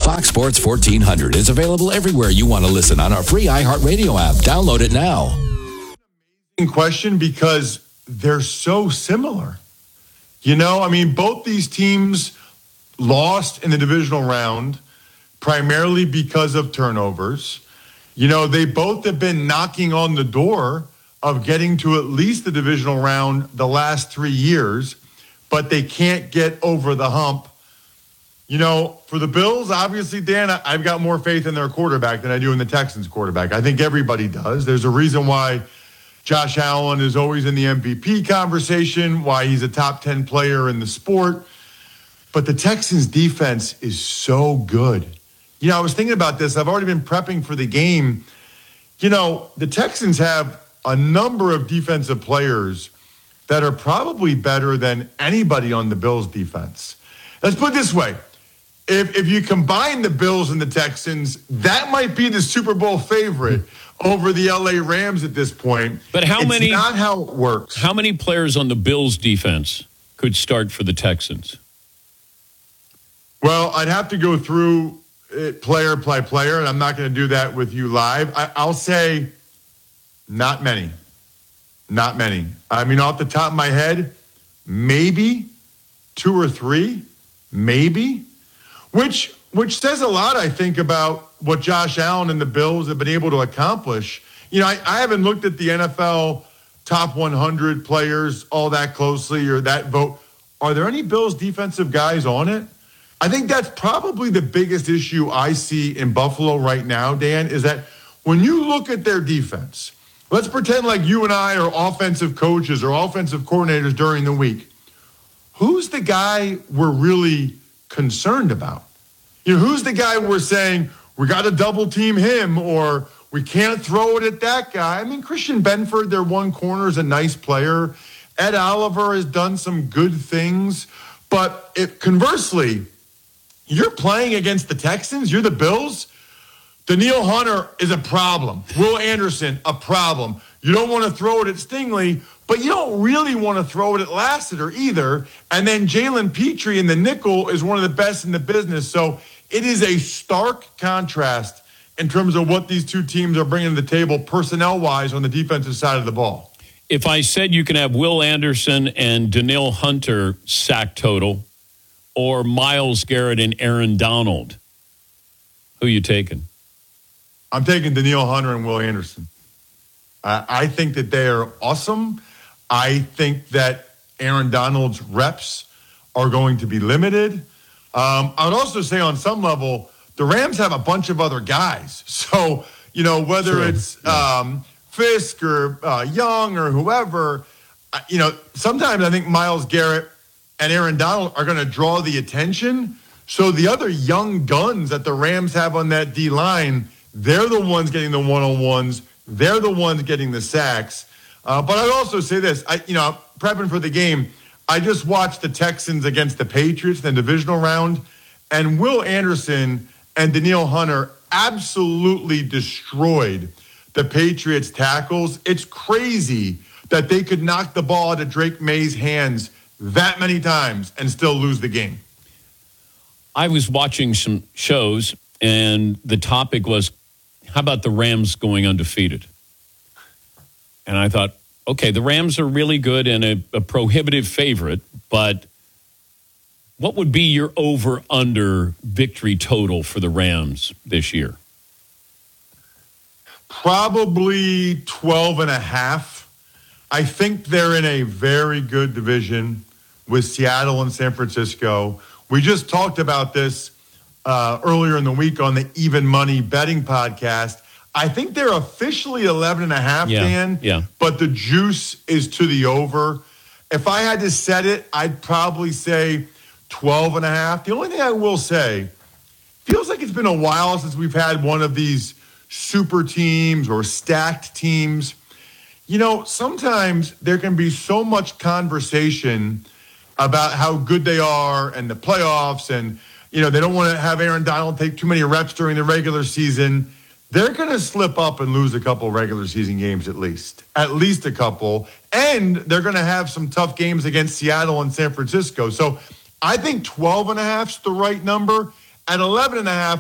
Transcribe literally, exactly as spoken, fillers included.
Fox Sports fourteen hundred is available everywhere you want to listen on our free iHeartRadio app. Download it now. Question because they're so similar. You know, I mean, both these teams lost in the divisional round primarily because of turnovers. You know, they both have been knocking on the door of getting to at least the divisional round the last three years, but they can't get over the hump. You know, for the Bills, obviously, Dan, I've got more faith in their quarterback than I do in the Texans quarterback. I think everybody does. There's a reason why Josh Allen is always in the M V P conversation, why he's a top ten player in the sport. But the Texans defense is so good. You know, I was thinking about this. I've already been prepping for the game. You know, the Texans have a number of defensive players that are probably better than anybody on the Bills defense. Let's put it this way. If if you combine the Bills and the Texans, that might be the Super Bowl favorite over the L A Rams at this point. But how it's many? Not how it works. How many players on the Bills defense could start for the Texans? Well, I'd have to go through it player by player, and I'm not going to do that with you live. I, I'll say not many. Not many. I mean, off the top of my head, maybe two or three, maybe, which which says a lot, I think, about what Josh Allen and the Bills have been able to accomplish. You know, I, I haven't looked at the N F L top one hundred players all that closely or that vote. Are there any Bills defensive guys on it? I think that's probably the biggest issue I see in Buffalo right now, Dan, is that when you look at their defense, let's pretend like you and I are offensive coaches or offensive coordinators during the week. Who's the guy we're really concerned about? You know, who's the guy we're saying we got to double team him or we can't throw it at that guy? I mean, Christian Benford, their one corner, is a nice player. Ed Oliver has done some good things. But if conversely, you're playing against the Texans, you're the Bills, Danielle Hunter is a problem. Will Anderson, a problem. You don't want to throw it at Stingley, but you don't really want to throw it at Lassiter either. And then Jalen Petrie in the nickel is one of the best in the business. So it is a stark contrast in terms of what these two teams are bringing to the table personnel-wise on the defensive side of the ball. If I said you can have Will Anderson and Danielle Hunter sack total, or Myles Garrett and Aaron Donald, who are you taking? I'm taking Danielle Hunter and Will Anderson. Uh, I think that they are awesome. I think that Aaron Donald's reps are going to be limited. Um, I would also say on some level, the Rams have a bunch of other guys. So, you know, whether True. it's yeah. um, Fisk or uh, Young or whoever, uh, you know, sometimes I think Myles Garrett and Aaron Donald are going to draw the attention. So the other young guns that the Rams have on that D-line, they're the ones getting the one-on-ones. They're the ones getting the sacks. Uh, but I'd also say this, I, you know, prepping for the game, I just watched the Texans against the Patriots in the divisional round, and Will Anderson and Danielle Hunter absolutely destroyed the Patriots tackles. It's crazy that they could knock the ball out of Drake May's hands that many times and still lose the game. I was watching some shows, and the topic was, how about the Rams going undefeated? And I thought, okay, the Rams are really good and a, a prohibitive favorite, but what would be your over-under victory total for the Rams this year? Probably twelve and a half. I think they're in a very good division with Seattle and San Francisco. We just talked about this uh, earlier in the week on the Even Money Betting Podcast. I think they're officially eleven and a half, yeah, Dan, yeah. but the juice is to the over. If I had to set it, I'd probably say twelve and a half. The only thing I will say, feels like it's been a while since we've had one of these super teams or stacked teams. You know, sometimes there can be so much conversation about how good they are and the playoffs, and, you know, they don't want to have Aaron Donald take too many reps during the regular season. They're going to slip up and lose a couple regular season games at least, at least a couple. And they're going to have some tough games against Seattle and San Francisco. So I think twelve and a half is the right number. At eleven and a half,